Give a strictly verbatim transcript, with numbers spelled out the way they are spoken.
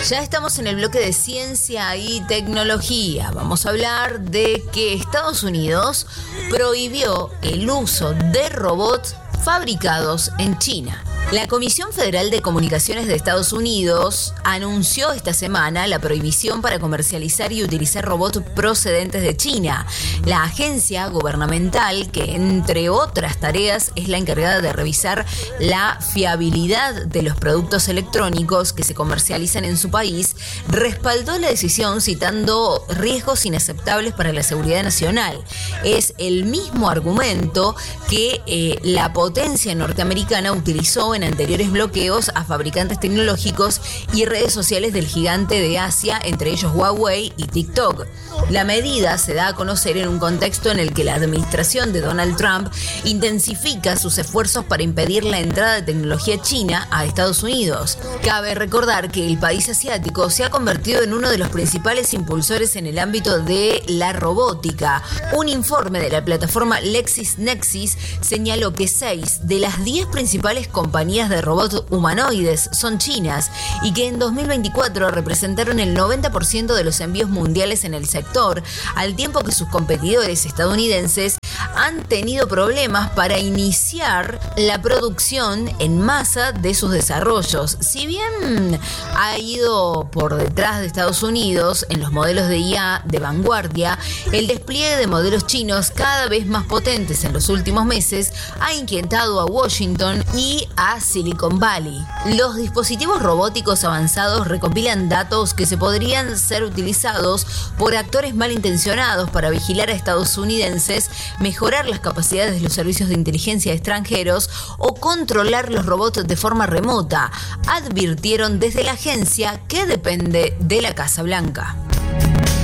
Ya estamos en el bloque de ciencia y tecnología. Vamos a hablar de que Estados Unidos prohibió el uso de robots fabricados en China. La Comisión Federal de Comunicaciones de Estados Unidos anunció esta semana la prohibición para comercializar y utilizar robots procedentes de China. La agencia gubernamental, que entre otras tareas es la encargada de revisar la fiabilidad de los productos electrónicos que se comercializan en su país, respaldó la decisión citando riesgos inaceptables para la seguridad nacional. Es el mismo argumento que eh, la potencia norteamericana utilizó en anteriores bloqueos a fabricantes tecnológicos y redes sociales del gigante de Asia, entre ellos Huawei y TikTok. La medida se da a conocer en un contexto en el que la administración de Donald Trump intensifica sus esfuerzos para impedir la entrada de tecnología china a Estados Unidos. Cabe recordar que el país asiático se ha convertido en uno de los principales impulsores en el ámbito de la robótica. Un informe de la plataforma LexisNexis señaló que seis de las diez principales compañías de robots humanoides son chinas y que en dos mil veinticuatro representaron el noventa por ciento de los envíos mundiales en el sector, al tiempo que sus competidores estadounidenses han tenido problemas para iniciar la producción en masa de sus desarrollos. Si bien ha ido por detrás de Estados Unidos en los modelos de I A de vanguardia, el despliegue de modelos chinos cada vez más potentes en los últimos meses ha inquietado a Washington y a Silicon Valley. Los dispositivos robóticos avanzados recopilan datos que se podrían ser utilizados por actores malintencionados para vigilar a estadounidenses, mejorar las capacidades de los servicios de inteligencia extranjeros o controlar los robots de forma remota, advirtieron desde la agencia que depende de la Casa Blanca.